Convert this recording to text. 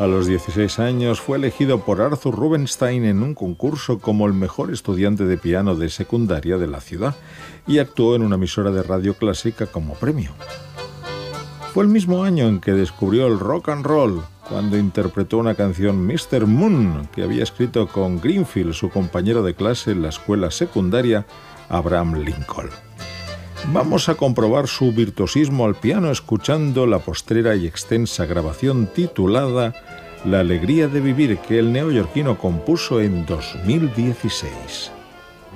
A los 16 años fue elegido por Arthur Rubinstein en un concurso como el mejor estudiante de piano de secundaria de la ciudad y actuó en una emisora de radio clásica como premio. Fue el mismo año en que descubrió el rock and roll, cuando interpretó una canción Mr. Moon, que había escrito con Greenfield, su compañero de clase en la escuela secundaria, Abraham Lincoln. Vamos a comprobar su virtuosismo al piano escuchando la postrera y extensa grabación titulada La alegría de vivir, que el neoyorquino compuso en 2016.